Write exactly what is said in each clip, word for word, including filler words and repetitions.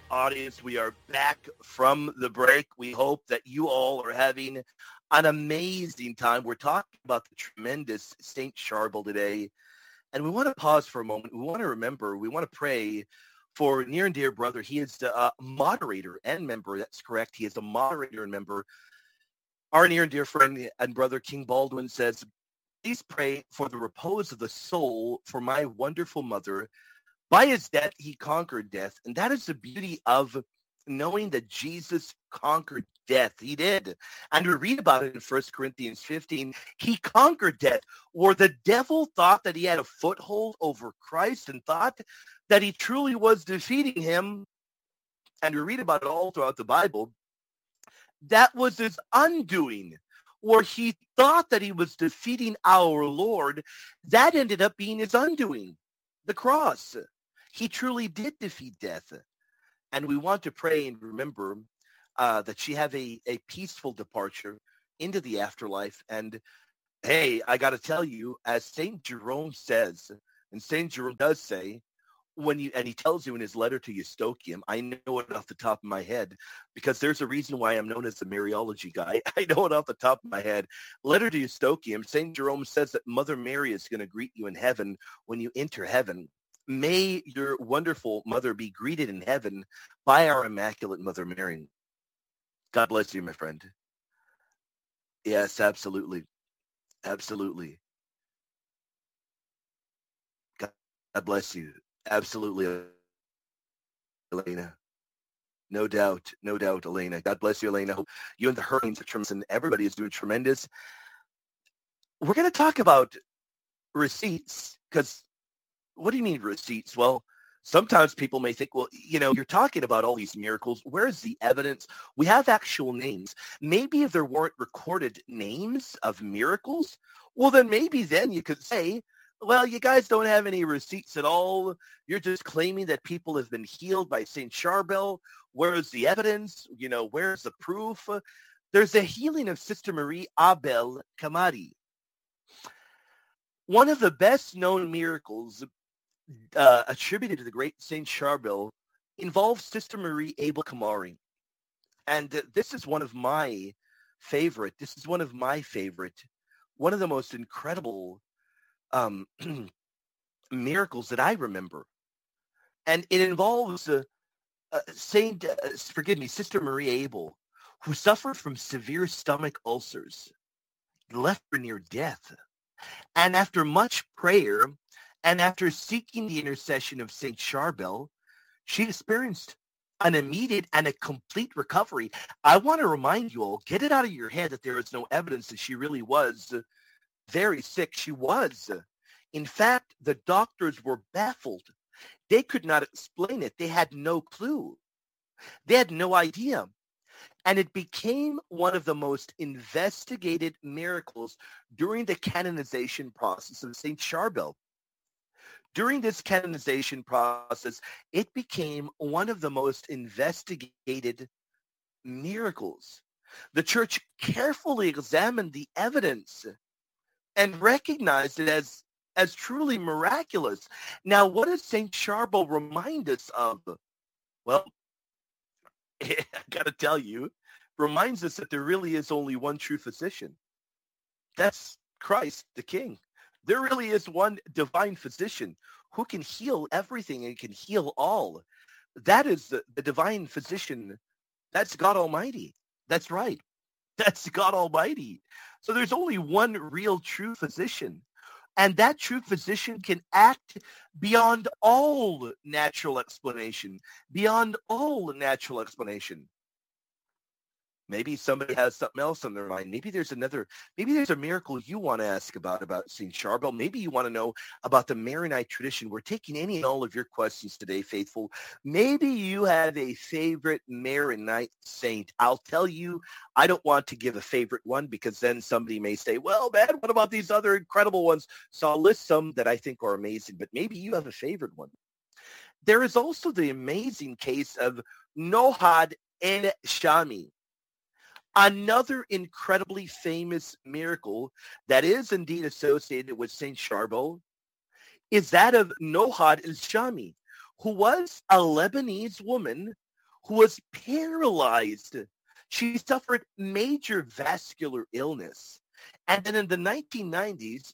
audience. We are back from the break. We hope that you all are having an amazing time. We're talking about the tremendous Saint Charbel today, and we want to pause for a moment. We want to remember, we want to pray for near and dear brother. He is the uh, moderator and member. That's correct. He is a moderator and member. Our near and dear friend and brother King Baldwin says, please pray for the repose of the soul for my wonderful mother. By his death, he conquered death. And that is the beauty of knowing that Jesus conquered death. He did. And we read about it in First Corinthians fifteen. He conquered death, or the devil thought that he had a foothold over Christ and thought that he truly was defeating him. And we read about it all throughout the Bible. That was his undoing, where he thought that he was defeating our Lord. That ended up being his undoing, the cross. He truly did defeat death. And we want to pray and remember uh, that she have a, a peaceful departure into the afterlife. And hey, I got to tell you, as Saint Jerome says, and Saint Jerome does say, when you, and he tells you in his letter to Eustochium, I know it off the top of my head, because there's a reason why I'm known as the Mariology guy. I know it off the top of my head. Letter to Eustochium, Saint Jerome says that Mother Mary is going to greet you in heaven when you enter heaven. May your wonderful mother be greeted in heaven by our Immaculate Mother Mary. God bless you, my friend. Yes, absolutely. Absolutely. God bless you. Absolutely, Elena. No doubt. No doubt, Elena. God bless you, Elena. You and the Hurricanes are tremendous, and everybody is doing tremendous. We're going to talk about receipts, because what do you mean receipts? Well, sometimes people may think, well, you know, you're talking about all these miracles. Where's the evidence? We have actual names. Maybe if there weren't recorded names of miracles, well, then maybe then you could say, well, you guys don't have any receipts at all. You're just claiming that people have been healed by Saint Charbel. Where's the evidence? You know, where's the proof? There's a healing of Sister Marie Abel Kamari. One of the best known miracles uh, attributed to the great Saint Charbel involves Sister Marie Abel Kamari. And uh, this is one of my favorite. This is one of my favorite, one of the most incredible um, miracles that I remember. And it involves uh, uh, Saint, uh, forgive me, Sister Marie Abel, who suffered from severe stomach ulcers, left her near death. And after much prayer, and after seeking the intercession of Saint Charbel, she experienced an immediate and a complete recovery. I want to remind you all, get it out of your head that there is no evidence that she really was very sick. She was. In fact, the doctors were baffled. They could not explain it. They had no clue. They had no idea. And it became one of the most investigated miracles during the canonization process of Saint Charbel. During this canonization process, it became one of the most investigated miracles. The church carefully examined the evidence and recognized it as, as truly miraculous. Now, what does Saint Charbel remind us of? Well, I got to tell you, reminds us that there really is only one true physician. That's Christ, the King. There really is one divine physician who can heal everything and can heal all. That is the, the divine physician. That's God Almighty. That's right. That's God Almighty. So there's only one real true physician. And that true physician can act beyond all natural explanation, beyond all natural explanation. Maybe somebody has something else on their mind. Maybe there's another, maybe there's a miracle you want to ask about, about Saint Charbel. Maybe you want to know about the Maronite tradition. We're taking any and all of your questions today, faithful. Maybe you have a favorite Maronite saint. I'll tell you, I don't want to give a favorite one because then somebody may say, well, man, what about these other incredible ones? So I'll list some that I think are amazing, but maybe you have a favorite one. There is also the amazing case of Nohad en Shami. Another incredibly famous miracle that is indeed associated with Saint Charbel is that of Nohad el-Shami, who was a Lebanese woman who was paralyzed. She suffered major vascular illness. And then in the nineteen nineties,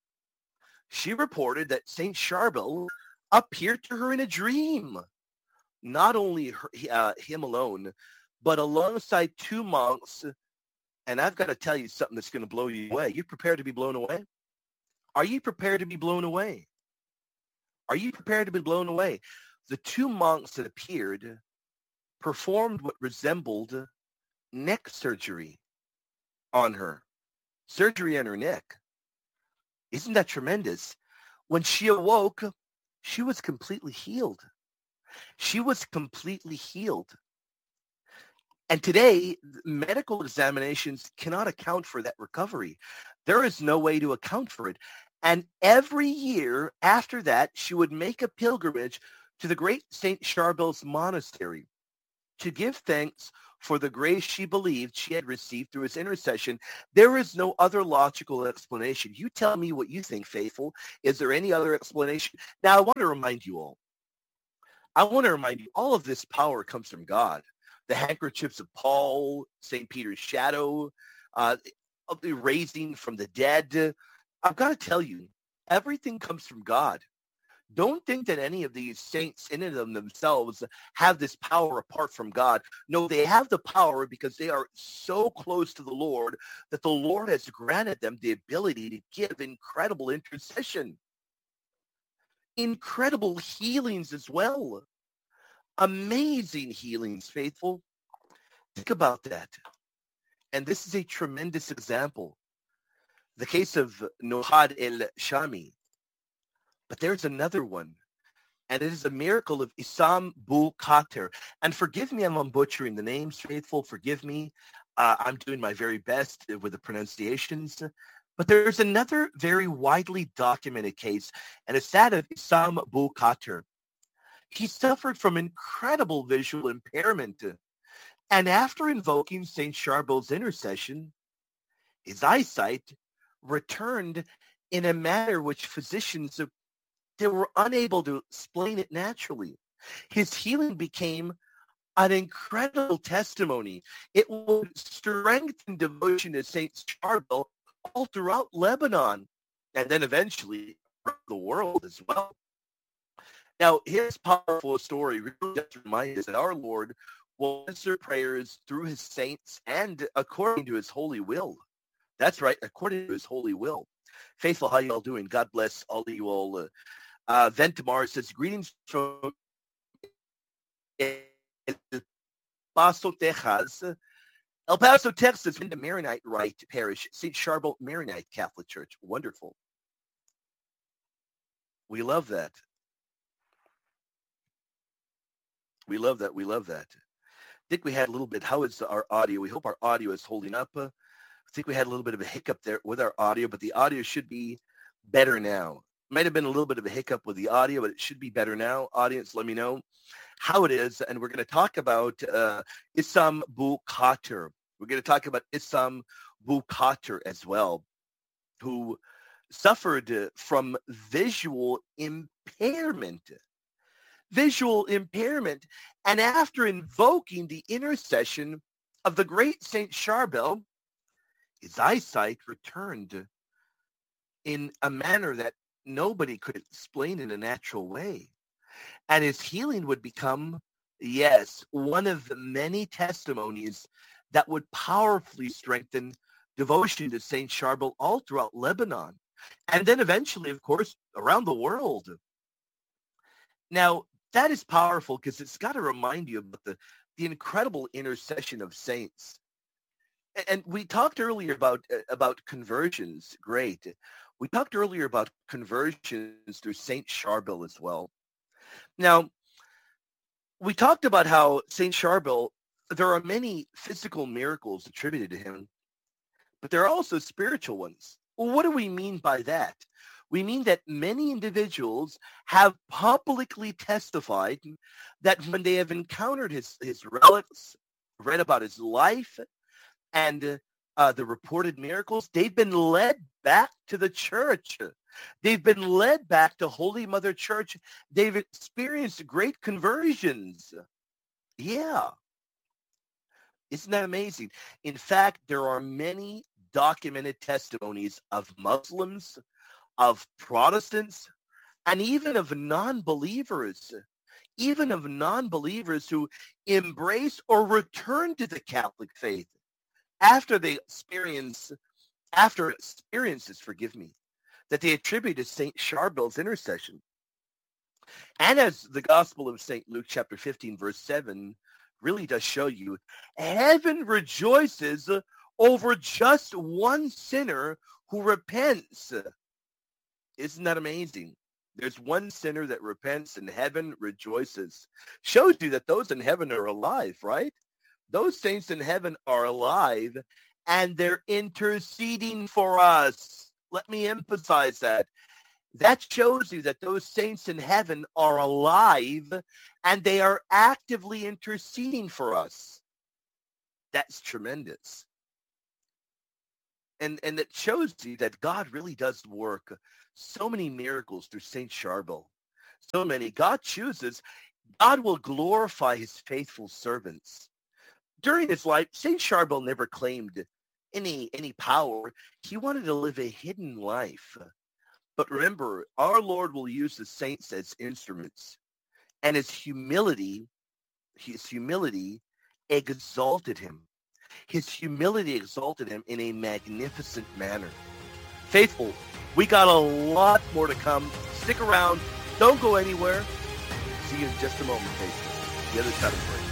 she reported that Saint Charbel appeared to her in a dream. Not only her, uh, him alone, but alongside two monks. And I've got to tell you something that's going to blow you away. You prepared to be blown away? Are you prepared to be blown away? Are you prepared to be blown away? The two monks that appeared performed what resembled neck surgery on her. Surgery on her neck. Isn't that tremendous? When she awoke, she was completely healed. She was completely healed. And today, medical examinations cannot account for that recovery. There is no way to account for it. And every year after that, she would make a pilgrimage to the great Saint Charbel's monastery to give thanks for the grace she believed she had received through his intercession. There is no other logical explanation. You tell me what you think, faithful. Is there any other explanation? Now, I want to remind you all. I want to remind you, all of this power comes from God. The handkerchiefs of Paul, Saint Peter's shadow, uh, the raising from the dead. I've got to tell you, everything comes from God. Don't think that any of these saints in and of themselves have this power apart from God. No, they have the power because they are so close to the Lord that the Lord has granted them the ability to give incredible intercession. Incredible healings as well. Amazing healings, faithful. Think about that. And this is a tremendous example. The case of Nohad el-Shami. But there's another one. And it is a miracle of Issam Bul Khater. And forgive me, I'm butchering the names, faithful. Forgive me. Uh, I'm doing my very best with the pronunciations. But there's another very widely documented case, and it's that of Issam Bul Khater. He suffered from incredible visual impairment. And after invoking Saint Charbel's intercession, his eyesight returned in a manner which physicians they were unable to explain it naturally. His healing became an incredible testimony. It would strengthen devotion to Saint Charbel all throughout Lebanon, and then eventually around the world as well. Now, his powerful story really does remind us that our Lord will answer prayers through his saints and according to his holy will. That's right, according to his holy will. Faithful, how you all doing? God bless all of you all. Uh, uh, Ventamar says, greetings from El Paso, Texas. El Paso, Texas, in the Maronite Rite Parish, Saint Charbel Maronite Catholic Church. Wonderful. We love that. We love that. We love that. I think we had a little bit. How is our audio? We hope our audio is holding up. Uh, I think we had a little bit of a hiccup there with our audio, but the audio should be better now. Might have been a little bit of a hiccup with the audio, but it should be better now. Audience, let me know how it is. And we're going to talk about uh, Issam Bul Khater. We're going to talk about Issam Bul Khater as well, who suffered uh, from visual impairment. Visual impairment. And after invoking the intercession of the great Saint Charbel, his eyesight returned in a manner that nobody could explain in a natural way. And his healing would become, yes, one of the many testimonies that would powerfully strengthen devotion to Saint Charbel all throughout Lebanon. And then eventually, of course, around the world. Now, that is powerful because it's got to remind you about the, the incredible intercession of saints. And we talked earlier about about conversions. Great. We talked earlier about conversions through Saint Charbel as well. Now, we talked about how Saint Charbel, there are many physical miracles attributed to him, but there are also spiritual ones. Well, what do we mean by that? We mean that many individuals have publicly testified that when they have encountered his, his relics, read about his life, and uh, the reported miracles, they've been led back to the church. They've been led back to Holy Mother Church. They've experienced great conversions. Yeah. Isn't that amazing? In fact, there are many documented testimonies of Muslims, of Protestants, and even of non-believers, even of non-believers who embrace or return to the Catholic faith after they experience, after experiences, forgive me, that they attribute to Saint Charbel's intercession. And as the Gospel of Saint Luke chapter fifteen, verse seven really does show you, heaven rejoices over just one sinner who repents. Isn't that amazing? There's one sinner that repents and heaven rejoices. Shows you that those in heaven are alive, right? Those saints in heaven are alive and they're interceding for us. Let me emphasize that. That shows you that those saints in heaven are alive and they are actively interceding for us. That's tremendous. And and it shows you that God really does work so many miracles through Saint Charbel. So many. God chooses. God will glorify his faithful servants. During his life, Saint Charbel never claimed any any power. He wanted to live a hidden life. But remember, our Lord will use the saints as instruments. And his humility, his humility exalted him. His humility exalted him in a magnificent manner. Faithful, we got a lot more to come. Stick around. Don't go anywhere. See you in just a moment, Faithful. The other side of the break.